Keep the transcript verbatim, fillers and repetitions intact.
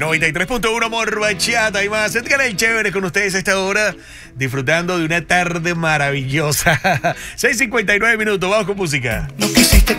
noventa y tres punto uno Amor Bachata y más. El canal chévere con ustedes a esta hora, disfrutando de una tarde maravillosa. seis cincuenta y nueve minutos, vamos con música. Lo que